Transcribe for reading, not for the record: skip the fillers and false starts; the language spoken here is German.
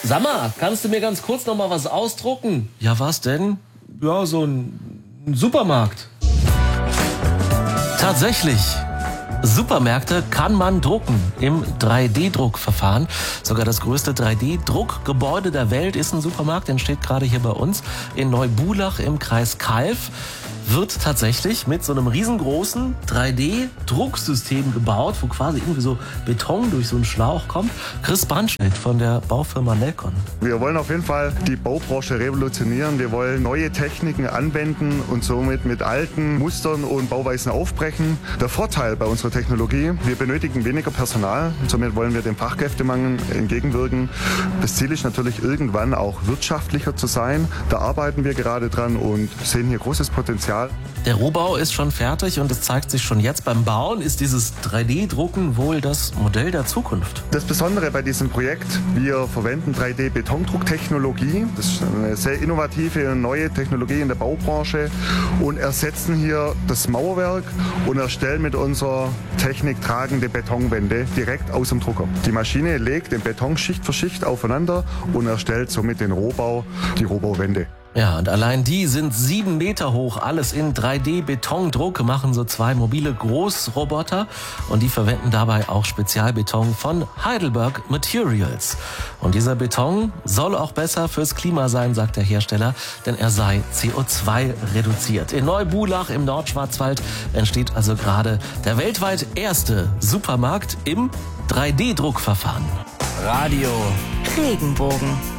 Sag mal, kannst du mir ganz kurz noch mal was ausdrucken? Ja, was denn? Ja, so ein Supermarkt. Tatsächlich. Supermärkte kann man drucken im 3D-Druckverfahren. Sogar das größte 3D-Druckgebäude der Welt ist ein Supermarkt, entsteht gerade hier bei uns in Neubulach im Kreis Calw. Wird tatsächlich mit so einem riesengroßen 3D-Drucksystem gebaut, wo quasi irgendwie so Beton durch so einen Schlauch kommt. Chris Brandschmidt von der Baufirma Nelcon. Wir wollen auf jeden Fall die Baubranche revolutionieren. Wir wollen neue Techniken anwenden und somit mit alten Mustern und Bauweisen aufbrechen. Der Vorteil bei unserer Technologie, wir benötigen weniger Personal und somit wollen wir dem Fachkräftemangel entgegenwirken. Das Ziel ist natürlich irgendwann auch wirtschaftlicher zu sein. Da arbeiten wir gerade dran und sehen hier großes Potenzial. Der Rohbau ist schon fertig und es zeigt sich schon jetzt beim Bauen, ist dieses 3D-Drucken wohl das Modell der Zukunft. Das Besondere bei diesem Projekt, wir verwenden 3D-Betondrucktechnologie. Das ist eine sehr innovative und neue Technologie in der Baubranche und ersetzen hier das Mauerwerk und erstellen mit unserer Technik tragende Betonwände direkt aus dem Drucker. Die Maschine legt den Beton Schicht für Schicht aufeinander und erstellt somit den Rohbau, die Rohbauwände. Ja, und allein die sind 7 Meter hoch, alles in 3D-Betondruck, machen so 2 mobile Großroboter und die verwenden dabei auch Spezialbeton von Heidelberg Materials. Und dieser Beton soll auch besser fürs Klima sein, sagt der Hersteller, denn er sei CO2 reduziert. In Neubulach im Nordschwarzwald entsteht also gerade der weltweit erste Supermarkt im 3D-Druckverfahren. Radio Regenbogen.